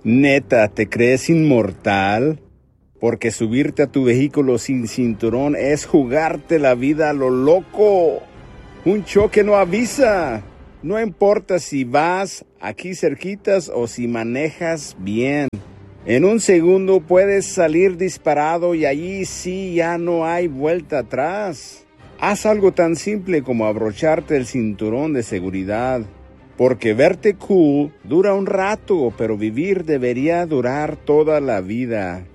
Neta, ¿te crees inmortal? Porque subirte a tu vehículo sin cinturón es jugarte la vida a lo loco. Un choque no avisa. No importa si vas aquí cerquitas o si manejas bien. En un segundo puedes salir disparado y allí sí ya no hay vuelta atrás. Haz algo tan simple como abrocharte el cinturón de seguridad. Porque verte cool dura un rato, pero vivir debería durar toda la vida.